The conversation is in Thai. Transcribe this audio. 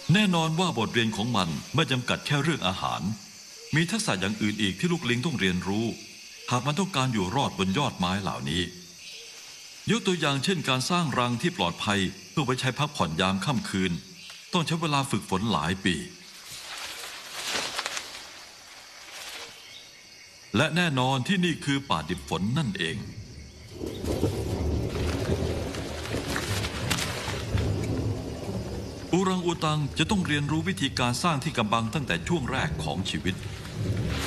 แน่นอนว่าบทเรียนของมันไม่จำกัดแค่เรื่องอาหารมีทักษะอย่างอื่นอีกที่ลูกลิงต้องเรียนรู้หากมันต้องการอยู่รอดบนยอดไม้เหล่านี้ยกตัวอย่างเช่นการสร้างรังที่ปลอดภัยเพื่อไว้ใช้พักผ่อนยามค่ำคืนต้องใช้เวลาฝึกฝนหลายปีและแน่นอนที่นี่คือป่าดิบฝนนั่นเองอูรังอูตังจะต้องเรียนรู้วิธีการสร้างที่กำบังตั้งแต่ช่วงแรกของชีวิต